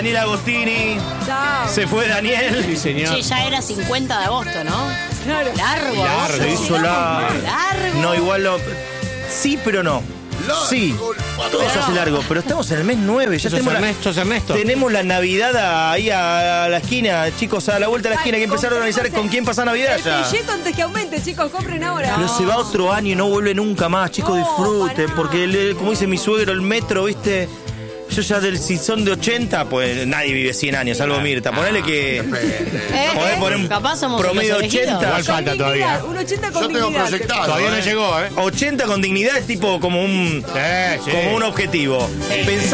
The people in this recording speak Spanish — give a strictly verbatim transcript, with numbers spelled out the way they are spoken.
Daniel Agostini. Chao. Se fue Daniel. Sí, señor. Che, ya era cincuenta de agosto, ¿no? Claro. Largo. Largo. Se hizo la... Largo. No, igual lo... Sí, pero no. Sí. Todo se hace largo, pero estamos en el mes nueve. Ya Sos tenemos la, Ernesto, sos Ernesto. tenemos la Navidad ahí a la esquina. Chicos, a la vuelta a la esquina. Hay que empezar a organizar con quién pasa Navidad El ya. billete antes que aumente, chicos, compren ahora. Pero se va otro año y no vuelve nunca más. Chicos, No, disfruten. pará. Porque, le- como dice mi suegro, el metro, ¿viste? Yo ya del, si son de ochenta, pues nadie vive cien años, salvo Mirta. Ponele que... Eh, Podés eh, poner un capaz somos promedio los elegidos. ochenta. Igual falta todavía. Un ochenta con Yo tengo dignidad. proyectado. Todavía no eh. llegó, ¿eh? ochenta con dignidad es tipo como un, Sí, sí. como un objetivo. Pensá